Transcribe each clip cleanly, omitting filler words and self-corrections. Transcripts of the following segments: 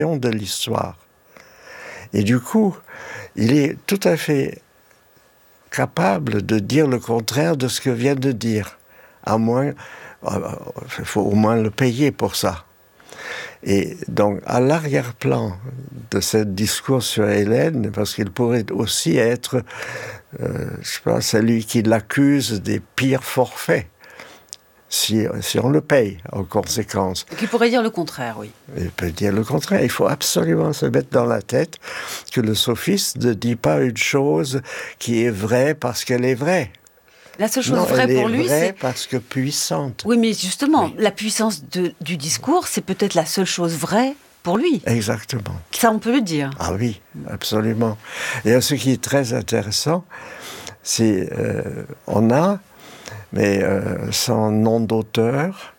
de l'histoire. Et du coup, il est tout à fait capable de dire le contraire de ce que vient de dire. À moins, il faut au moins le payer pour ça. Et donc, à l'arrière-plan de ce discours sur Hélène, parce qu'il pourrait aussi être, celui qui l'accuse des pires forfaits, si on le paye, en conséquence. Qui pourrait dire le contraire, oui. Il peut dire le contraire. Il faut absolument se mettre dans la tête que le sophiste ne dit pas une chose qui est vraie parce qu'elle est vraie. La seule chose vraie pour lui, c'est parce que puissante. Oui, mais justement, la puissance du discours, c'est peut-être la seule chose vraie pour lui. Exactement. Ça, on peut le dire. Ah oui, absolument. Et ce qui est très intéressant, c'est on a, mais sans nom d'auteur,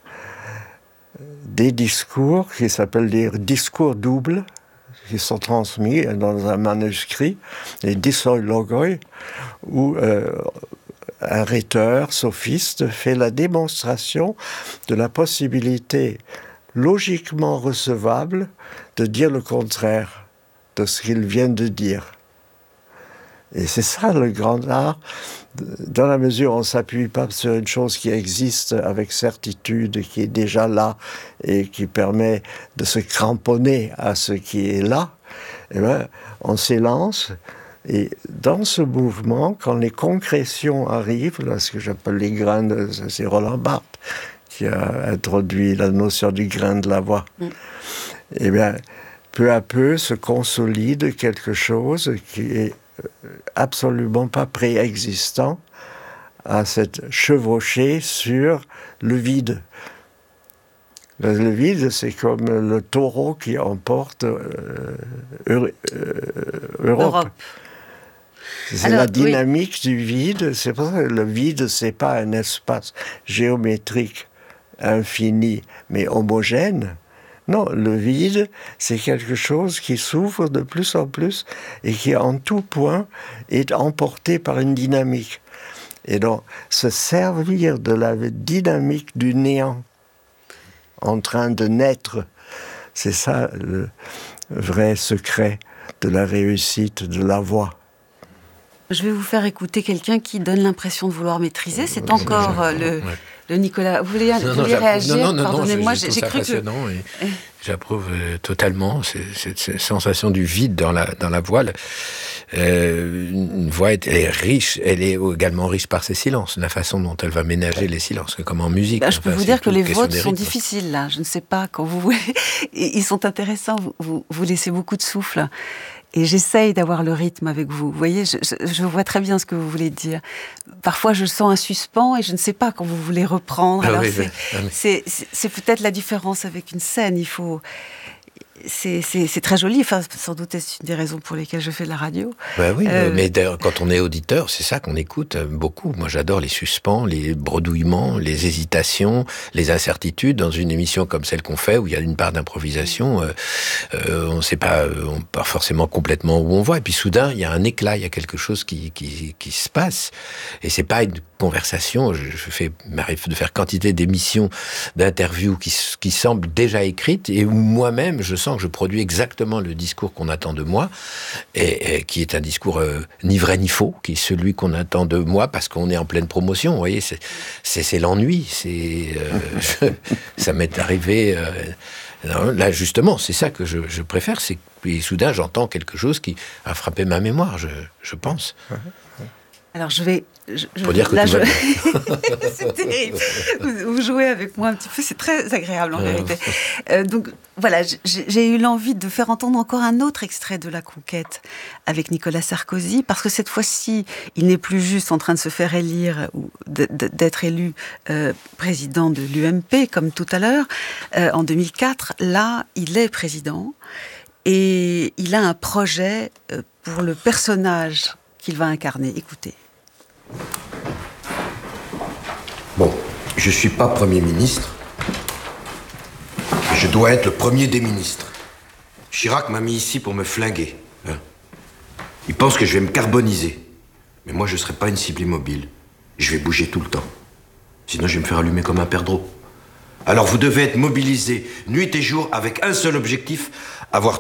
des discours qui s'appellent des discours doubles, qui sont transmis dans un manuscrit, les dissoi-logoi, où un rhéteur sophiste fait la démonstration de la possibilité logiquement recevable de dire le contraire de ce qu'il vient de dire. Et c'est ça le grand art, dans la mesure où on ne s'appuie pas sur une chose qui existe avec certitude, qui est déjà là et qui permet de se cramponner à ce qui est là, eh bien, on s'élance. Et dans ce mouvement, quand les concrétions arrivent, là, ce que j'appelle les grains, c'est Roland Barthes qui a introduit la notion du grain de la voix. Eh bien, peu à peu se consolide quelque chose qui est absolument pas préexistant à cette chevauchée sur le vide. Le vide, c'est comme le taureau qui emporte Europe. C'est la dynamique du vide. C'est pour ça que le vide, c'est pas un espace géométrique infini, mais homogène. Non, le vide, c'est quelque chose qui s'ouvre de plus en plus et qui, en tout point, est emporté par une dynamique. Et donc, se servir de la dynamique du néant en train de naître, c'est ça le vrai secret de la réussite de la voix. Je vais vous faire écouter quelqu'un qui donne l'impression de vouloir maîtriser. C'est encore le Nicolas. Vous voulez réagir? Non, pardonnez-moi, j'ai trouvé ça passionnant et j'approuve totalement cette sensation du vide dans la voix. Une voix, elle est riche, elle est également riche par ses silences, la façon dont elle va ménager les silences, comme en musique. Je peux vous dire que les vôtres sont difficiles, là. Je ne sais pas, quand vous voulez. Ils sont intéressants, vous laissez beaucoup de souffle. Et j'essaye d'avoir le rythme avec vous. Vous voyez, je vois très bien ce que vous voulez dire. Parfois, je sens un suspens et je ne sais pas quand vous voulez reprendre. Alors, c'est peut-être la différence avec une scène. Il faut... C'est très joli, enfin, sans doute est-ce une des raisons pour lesquelles je fais de la radio. Oui, mais quand on est auditeur, c'est ça qu'on écoute beaucoup. Moi, j'adore les suspens, les bredouillements, les hésitations, les incertitudes. Dans une émission comme celle qu'on fait, où il y a une part d'improvisation, on ne sait pas, on part forcément complètement où on va. Et puis soudain, il y a un éclat, il y a quelque chose qui se passe. Et c'est pas une conversation. M'arrive de faire quantité d'émissions, d'interviews qui semblent déjà écrites et où moi-même, je sens que je produis exactement le discours qu'on attend de moi et qui est un discours ni vrai ni faux, qui est celui qu'on attend de moi parce qu'on est en pleine promotion. Vous voyez, c'est l'ennui. Ça m'est arrivé. Là, justement, c'est ça que je préfère. C'est que soudain, j'entends quelque chose qui a frappé ma mémoire, je pense. Alors je vais... Pour dire que là, tout va bien. C'est terrible. Vous jouez avec moi un petit peu, c'est très agréable en vérité. Donc voilà, j'ai eu l'envie de faire entendre encore un autre extrait de La Conquête avec Nicolas Sarkozy, parce que cette fois-ci, il n'est plus juste en train de se faire élire ou d'être élu président de l'UMP, comme tout à l'heure, en 2004. Là, il est président et il a un projet pour le personnage qu'il va incarner. Écoutez. Bon, je suis pas Premier ministre, mais je dois être le premier des ministres. Chirac m'a mis ici pour me flinguer. Hein. Il pense que je vais me carboniser. Mais moi, je serai pas une cible immobile. Je vais bouger tout le temps. Sinon, je vais me faire allumer comme un perdreau. Alors, vous devez être mobilisés nuit et jour avec un seul objectif, avoir